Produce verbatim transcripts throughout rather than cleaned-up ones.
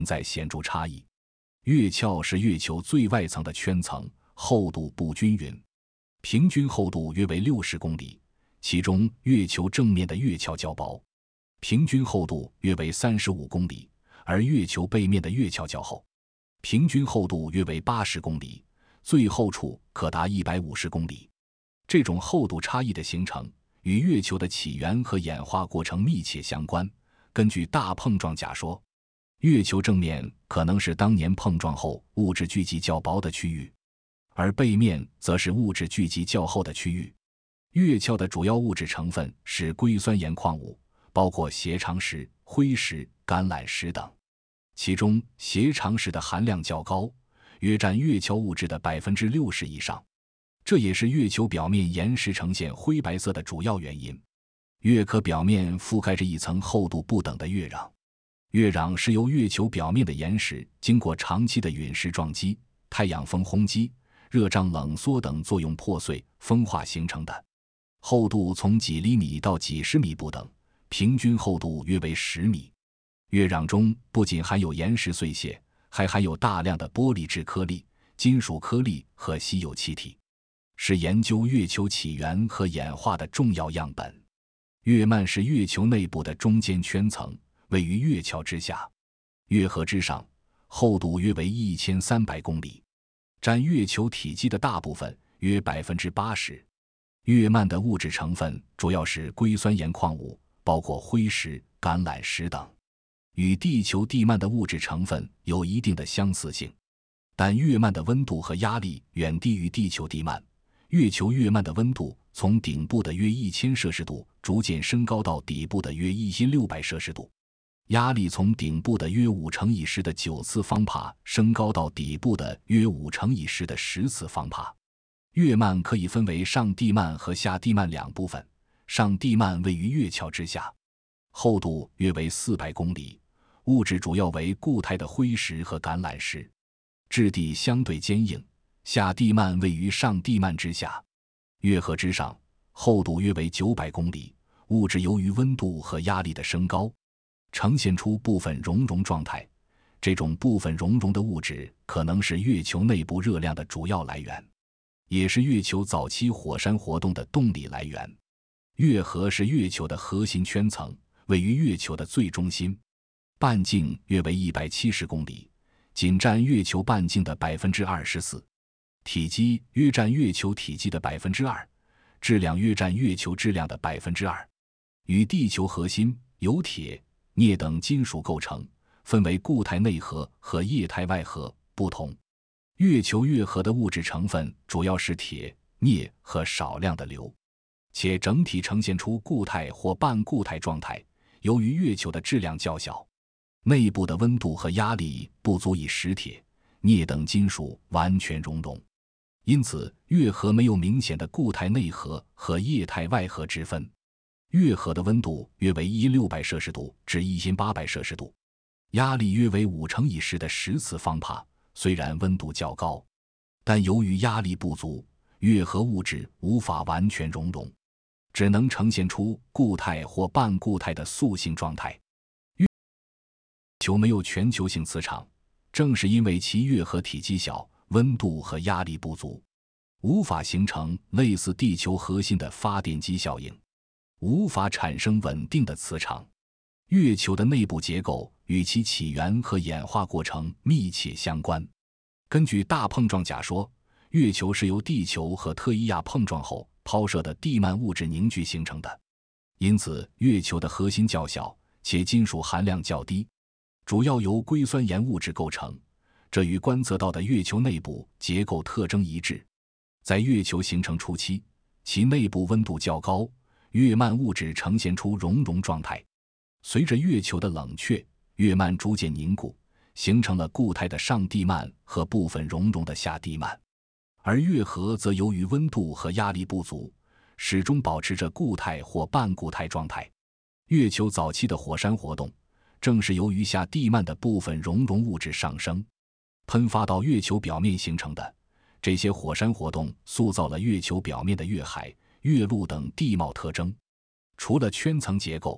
在显著差异。月壳是月球最外层的圈层，厚度不均匀，平均厚度约为六十公里，其中月球正面的月壳较薄，平均厚度约为三十五公里，而月球背面的月壳较厚，平均厚度约为八十公里，最厚处可达一百五十公里。这种厚度差异的形成与月球的起源和演化过程密切相关。根据大碰撞假说，月球正面可能是当年碰撞后物质聚集较薄的区域，而背面则是物质聚集较厚的区域。月壳的主要物质成分是硅酸盐矿物，包括斜长石、灰石、橄榄石等，其中斜长石的含量较高，约占月球物质的 百分之六十 以上，这也是月球表面岩石呈现灰白色的主要原因。月壳表面覆盖着一层厚度不等的月壤，月壤是由月球表面的岩石经过长期的陨石撞击、太阳风轰击、热胀冷缩等作用破碎风化形成的，厚度从几厘米到几十米不等，平均厚度约为十米。月壤中不仅含有岩石碎屑，还含有大量的玻璃质颗粒、金属颗粒和稀有气体，是研究月球起源和演化的重要样本。月幔是月球内部的中间圈层，位于月壳之下，月核之上，厚度约为一千三百公里，占月球体积的大部分，约 百分之八十。月幔的物质成分主要是硅酸盐矿物，包括灰石、橄榄石等，与地球地幔的物质成分有一定的相似性，但月幔的温度和压力远低于地球地幔。月球月幔的温度从顶部的约一千摄氏度逐渐升高到底部的约一千六百摄氏度，压力从顶部的约五乘以十的九次方帕升高到底部的约五乘以十的十次方帕。月幔可以分为上地幔和下地幔两部分，上地幔位于月壳之下，厚度约为四百公里，物质主要为固态的灰石和橄榄石，质地相对坚硬。下地幔位于上地幔之下，月核之上，厚度约为九百公里，物质由于温度和压力的升高，呈现出部分熔融状态。这种部分熔融的物质可能是月球内部热量的主要来源，也是月球早期火山活动的动力来源。月核是月球的核心圈层，位于月球的最中心，半径约为一百七十公里，仅占月球半径的 百分之二十四。体积约占月球体积的 百分之二， 质量约占月球质量的 百分之二。 与地球核心由铁、镍等金属构成，分为固态内核和液态外核不同。月球月核的物质成分主要是铁、镍和少量的硫，且整体呈现出固态或半固态状态。由于月球的质量较小，内部的温度和压力不足以使铁、镍等金属完全熔融，因此月核没有明显的固态内核和液态外核之分。月核的温度约为一千六百摄氏度至一千八百摄氏度，压力约为五乘以十的十次方帕。虽然温度较高，但由于压力不足，月核物质无法完全熔融，只能呈现出固态或半固态的塑性状态。月球没有全球性磁场，正是因为其月核体积小，温度和压力不足，无法形成类似地球核心的发电机效应，无法产生稳定的磁场。月球的内部结构与其起源和演化过程密切相关。根据大碰撞假说，月球是由地球和特伊亚碰撞后抛射的地幔物质凝聚形成的，因此月球的核心较小，且金属含量较低，主要由硅酸盐物质构成，这与观测到的月球内部结构特征一致。在月球形成初期，其内部温度较高，月幔物质呈现出熔融状态。随着月球的冷却，月幔逐渐凝固，形成了固态的上地幔和部分熔融的下地幔，而月核则由于温度和压力不足，始终保持着固态或半固态状态。月球早期的火山活动正是由于下地幔的部分熔融物质上升，喷发到月球表面形成的。这些火山活动塑造了月球表面的月海、月陆等地貌特征。除了圈层结构，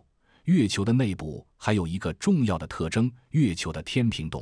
月球的内部还有一个重要的特征：月球的天平洞。